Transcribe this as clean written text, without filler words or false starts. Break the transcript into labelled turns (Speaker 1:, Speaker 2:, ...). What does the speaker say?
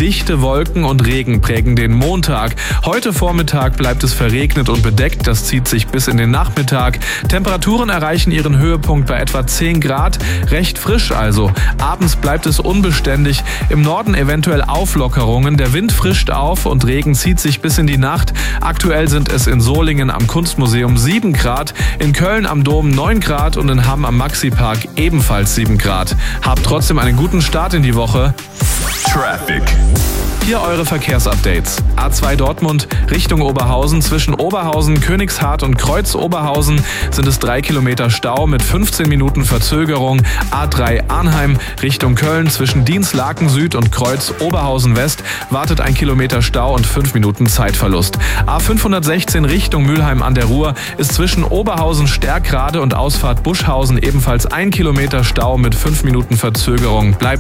Speaker 1: Dichte Wolken und Regen prägen den Montag. Heute Vormittag bleibt es verregnet und bedeckt. Das zieht sich bis in den Nachmittag. Temperaturen erreichen ihren Höhepunkt bei etwa 10 Grad. Recht frisch also. Abends bleibt es unbeständig. Im Norden eventuell Auflockerungen. Der Wind frischt auf und Regen zieht sich bis in die Nacht. Aktuell sind es in Solingen am Kunstmuseum 7 Grad, in Köln am Dom 9 Grad und in Hamm am Maxi-Park ebenfalls 7 Grad. Habt trotzdem einen guten Start in die Woche.
Speaker 2: Traffic.
Speaker 1: Hier eure Verkehrsupdates. A2 Dortmund Richtung Oberhausen. Zwischen Oberhausen, Königshardt und Kreuz Oberhausen sind es 3 Kilometer Stau mit 15 Minuten Verzögerung. A3 Arnheim Richtung Köln. Zwischen Dienstlaken Süd und Kreuz Oberhausen West wartet 1 Kilometer Stau und 5 Minuten Zeitverlust. A516 Richtung Mülheim an der Ruhr ist zwischen Oberhausen Stärkrade und Ausfahrt Buschhausen ebenfalls 1 Kilometer Stau mit 5 Minuten Verzögerung. Bleibt